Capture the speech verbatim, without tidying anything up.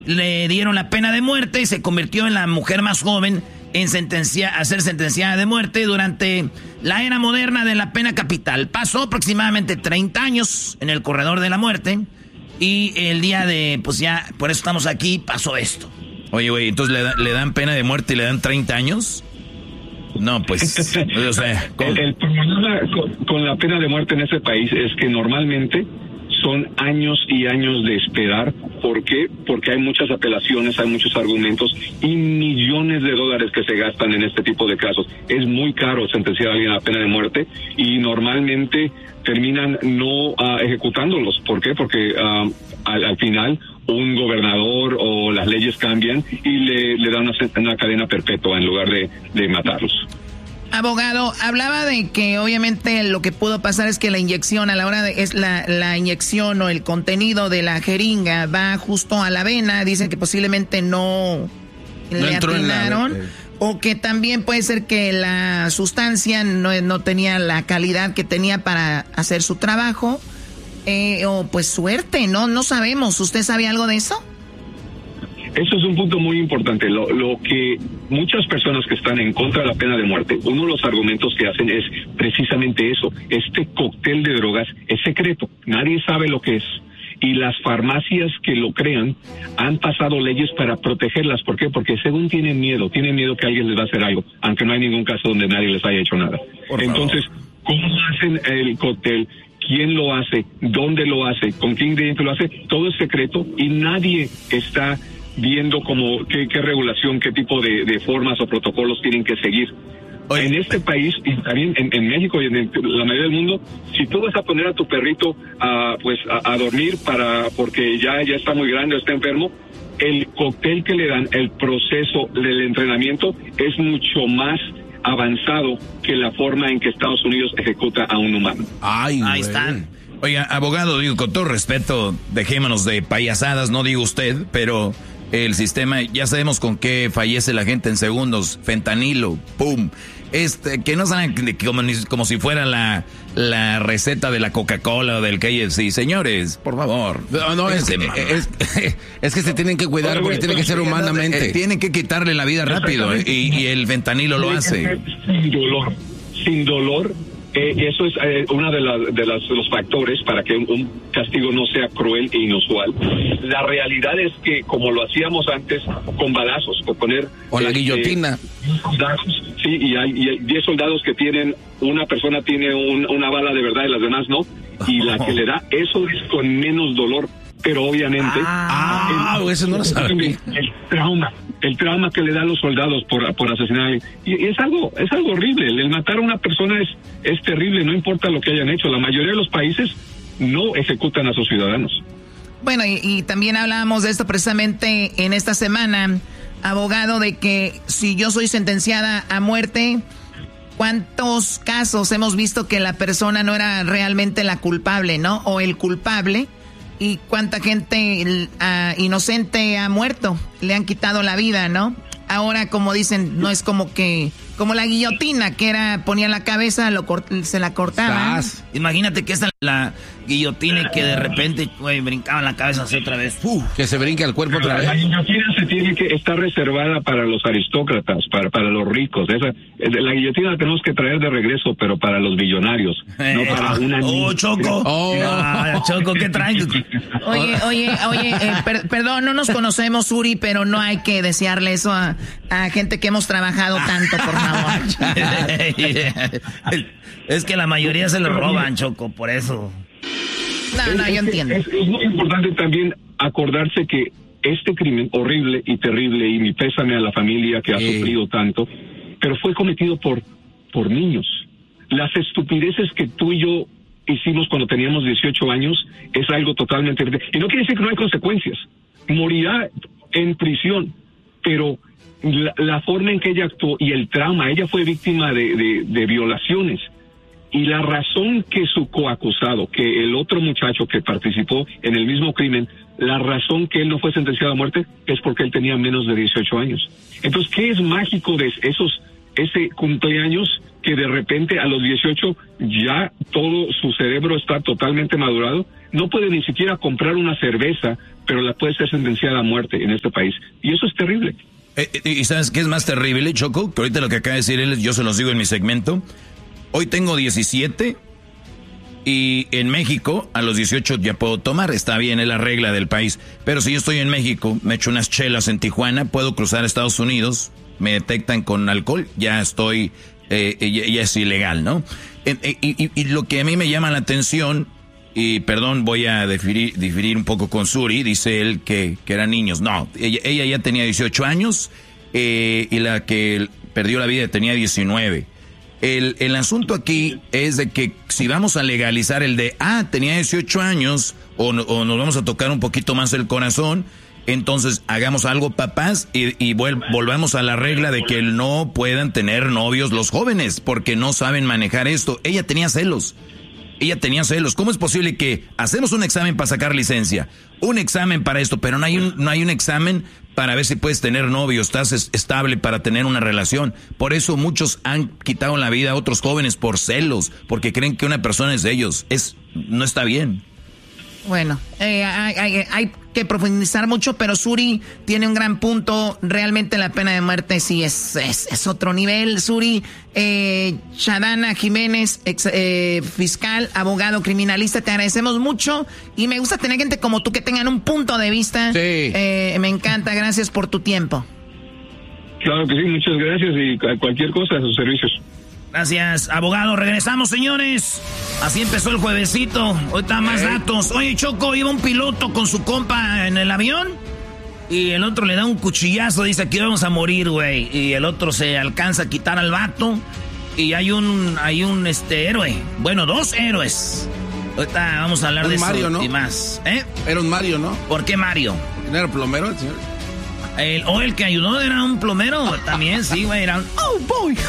Le dieron la pena de muerte y se convirtió en la mujer más joven en sentencia, a ser sentenciada de muerte durante la era moderna de la pena capital. Pasó aproximadamente treinta años en el corredor de la muerte y el día de, pues ya, por eso estamos aquí, pasó esto. Oye, güey, entonces le, da, le dan pena de muerte y le dan treinta años. No, pues, o sea, el, el problema con, con la pena de muerte en ese país es que normalmente son años y años de esperar. ¿Por qué? Porque hay muchas apelaciones, hay muchos argumentos y millones de dólares que se gastan en este tipo de casos. Es muy caro sentenciar a alguien a la pena de muerte y normalmente terminan no uh, ejecutándolos. ¿Por qué? Porque uh, al, al final un gobernador o las leyes cambian y le, le dan una, una cadena perpetua en lugar de, de matarlos. Abogado, hablaba de que obviamente lo que pudo pasar es que la inyección a la hora de es la, la inyección o el contenido de la jeringa va justo a la vena. Dicen que posiblemente no, no le atinaron. La... O que también puede ser que la sustancia no, no tenía la calidad que tenía para hacer su trabajo. Eh, o pues suerte, ¿no? No sabemos. ¿Usted sabe algo de eso? Eso es un punto muy importante. Lo, lo que muchas personas que están en contra de la pena de muerte, uno de los argumentos que hacen es precisamente eso. Este cóctel de drogas es secreto. Nadie sabe lo que es. Y las farmacias que lo crean han pasado leyes para protegerlas. ¿Por qué? Porque según tienen miedo, tienen miedo que alguien les va a hacer algo, aunque no hay ningún caso donde nadie les haya hecho nada. Entonces, ¿cómo hacen el cóctel? ¿Quién lo hace? ¿Dónde lo hace? ¿Con qué ingrediente lo hace? Todo es secreto y nadie está viendo como qué, qué regulación, qué tipo de, de formas o protocolos tienen que seguir. Oye. En este país y también en, en México y en el, la mayoría del mundo, si tú vas a poner a tu perrito a, pues a, a dormir para porque ya ya está muy grande o está enfermo, el cóctel que le dan, el proceso del entrenamiento es mucho más avanzado que la forma en que Estados Unidos ejecuta a un humano. Ay, ahí están. Oiga, abogado, digo, con todo respeto, dejémonos de payasadas, no digo usted, pero el sistema, ya sabemos con qué fallece la gente en segundos, fentanilo, pum. Este, que no saben como, como si fuera la, la receta de la Coca-Cola o del K F C. Señores, por favor. No, no, es, es, es que se tienen que cuidar porque tiene que ser humanamente. Eh, tienen que quitarle la vida rápido eh, y, y el fentanilo lo hace. Sin dolor, sin dolor. Eh, eso es eh, uno de, la, de las, los factores para que un, un castigo no sea cruel e inusual. La realidad es que, como lo hacíamos antes, con balazos, o poner... O la este, guillotina. Soldados, sí, y hay, y hay diez soldados que tienen, una persona tiene un, una bala de verdad y las demás no, y la que le da, eso es con menos dolor, pero obviamente... Ah, el, eso no lo sabía. El trauma. El trauma que le dan los soldados por, por asesinar a alguien. Y, y es algo, es algo horrible. El matar a una persona es, es terrible, no importa lo que hayan hecho. La mayoría de los países no ejecutan a sus ciudadanos. Bueno, y, y también hablábamos de esto precisamente en esta semana, abogado, de que si yo soy sentenciada a muerte, ¿cuántos casos hemos visto que la persona no era realmente la culpable, ¿no? O el culpable. Y cuánta gente uh, inocente ha muerto, le han quitado la vida, ¿no? Ahora, como dicen, no es como que, como la guillotina, que era, ponía la cabeza, lo cort- se la cortaban. Imagínate que esta la guillotina y que de repente, güey, brincaban la cabeza así otra vez. Uf, que se brinque el cuerpo otra vez. La guillotina se tiene que estar reservada para los aristócratas, para, para los ricos. Esa, la guillotina la tenemos que traer de regreso, pero para los billonarios, eh, no para una niña. ¡Oh, Choco! ¡Oh, ah, Choco, qué traen! Oye, oye, oye, eh, per, perdón, no nos conocemos, Uri, pero no hay que desearle eso a, a gente que hemos trabajado tanto, por favor. Es que la mayoría se lo roban, Choco, por eso. No, no, yo entiendo. Es, es muy importante también acordarse que este crimen horrible y terrible, y mi pésame a la familia que ha sí. sufrido tanto, pero fue cometido por, por niños. Las estupideces que tú y yo hicimos cuando teníamos dieciocho años es algo totalmente... Y no quiere decir que no hay consecuencias. Morirá en prisión, pero la, la forma en que ella actuó y el trauma, ella fue víctima de, de, de violaciones. Y la razón que su coacusado, que el otro muchacho que participó en el mismo crimen, la razón que él no fue sentenciado a muerte es porque él tenía menos de dieciocho años. Entonces, ¿qué es mágico de esos, ese cumpleaños que de repente a los dieciocho ya todo su cerebro está totalmente madurado? No puede ni siquiera comprar una cerveza pero la puede ser sentenciada a muerte en este país. Y eso es terrible. Eh, ¿Y sabes qué es más terrible, Choco? Que ahorita lo que acaba de decir él, yo se los digo en mi segmento. Hoy tengo diecisiete y en México a los dieciocho ya puedo tomar. Está bien, es la regla del país. Pero si yo estoy en México, me echo unas chelas en Tijuana, puedo cruzar a Estados Unidos, me detectan con alcohol, ya estoy, eh, ya, ya es ilegal, ¿no? Eh, eh, y, y lo que a mí me llama la atención, y perdón, voy a diferir, diferir un poco con Suri, dice él que, que eran niños. No, ella, ella ya tenía dieciocho años eh, y la que perdió la vida tenía diecinueve. El, el asunto aquí es de que si vamos a legalizar el de, ah, tenía dieciocho años, o, o nos vamos a tocar un poquito más el corazón, entonces hagamos algo, papás, y, y vuel, volvamos a la regla de que no puedan tener novios los jóvenes, porque no saben manejar esto. Ella tenía celos. Ella tenía celos. ¿Cómo es posible que hacemos un examen para sacar licencia? Un examen para esto, pero no hay un, no hay un examen para ver si puedes tener novio, estás es, estable para tener una relación. Por eso muchos han quitado la vida a otros jóvenes por celos, porque creen que una persona es de ellos. Es, no está bien. Bueno, eh, hay, hay, hay que profundizar mucho, pero Suri tiene un gran punto. Realmente la pena de muerte sí es, es, es otro nivel. Suri, eh, Shadana Jiménez, ex, eh, fiscal, abogado, criminalista, te agradecemos mucho. Y me gusta tener gente como tú que tengan un punto de vista. Sí. Eh, me encanta, gracias por tu tiempo. Claro que sí, muchas gracias y cualquier cosa a sus servicios. Gracias, abogado. Regresamos, señores. Así empezó el juevesito. Ahorita más datos. Oye, Choco, iba un piloto con su compa en el avión y el otro le da un cuchillazo. Dice, aquí vamos a morir, güey. Y el otro se alcanza a quitar al vato. Y hay un, hay un este héroe. Bueno, dos héroes. Ahorita vamos a hablar un de Mario, eso ¿no? y más. ¿Eh? Era un Mario, ¿no? ¿Por qué Mario? ¿No era plomero el señor? El, o el que ayudó era un plomero. También, sí, güey. Era un... Oh, boy.